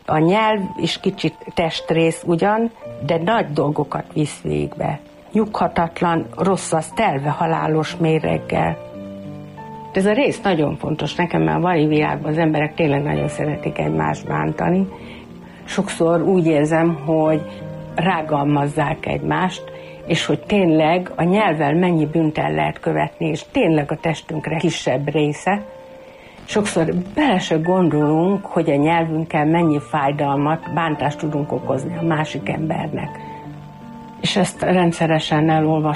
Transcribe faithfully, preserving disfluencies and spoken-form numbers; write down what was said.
A nyelv is kicsit testrész ugyan, de nagy dolgokat visz végbe. Nyughatatlan, rossz az telve halálos méreggel. Ez a rész nagyon fontos nekem, mert a mai világban az emberek tényleg nagyon szeretik egymást bántani. Sokszor úgy érzem, hogy rágalmazzák egymást, és hogy tényleg a nyelvvel mennyi bűnt el lehet követni, és tényleg a testünkre kisebb része. Sokszor bele se gondolunk, hogy a nyelvünkkel mennyi fájdalmat, bántást tudunk okozni a másik embernek. És ezt rendszeresen elolvasom.